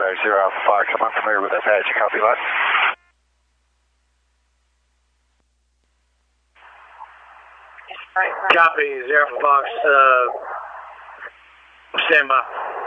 Zero Alpha Fox. I'm unfamiliar with Apache. Copy that. Copy, Zero Alpha Fox. Stand by.